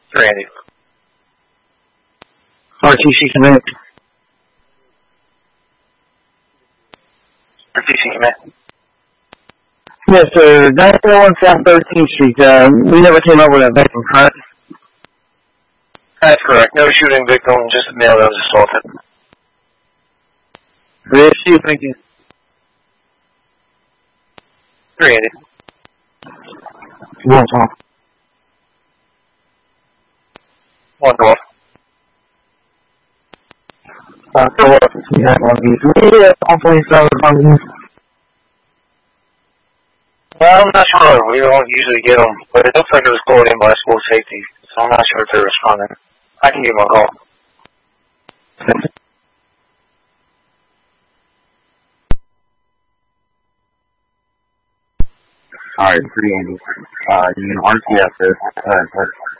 Randy. RTC Connect. RTC Connect. Yes, sir. 941 South 13th Street. We never came up with a victim, correct? That's correct. No shooting victim, just a male that was assaulted. Great. Thank you. Randy. One talk. One door. So what? We have one of these. We also install the companies. Well, I'm not sure. We don't usually get them, but it looks like it was called in by school safety, so I'm not sure if they're responding. I can give them a call. Alright, pretty handy. You can RTF this.